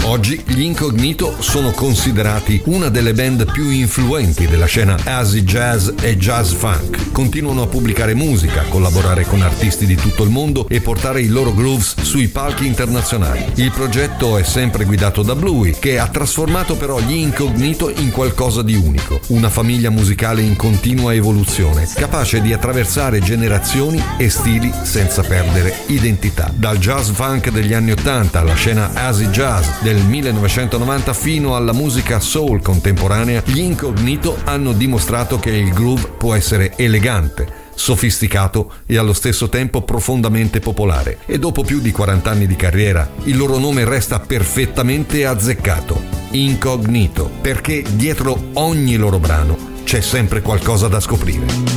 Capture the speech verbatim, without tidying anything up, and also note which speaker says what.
Speaker 1: Oggi gli Incognito sono considerati una delle band più influenti della scena acid jazz e jazz funk. Continuano a pubblicare musica, collaborare con artisti di tutto il mondo e portare i loro grooves sui palchi internazionali. Il progetto è sempre guidato da Bluey, che ha trasformato però gli Incognito in qualcosa di unico, una famiglia musicale in continua evoluzione, capace di attraversare generazioni e stili senza perdere identità. Dal jazz funk degli anni ottanta alla scena acid jazz del millenovecentonovanta fino alla musica soul contemporanea, gli Incognito hanno dimostrato che il groove può essere elegante, sofisticato e allo stesso tempo profondamente popolare. E dopo più di quaranta anni di carriera, il loro nome resta perfettamente azzeccato: Incognito, perché dietro ogni loro brano c'è sempre qualcosa da scoprire.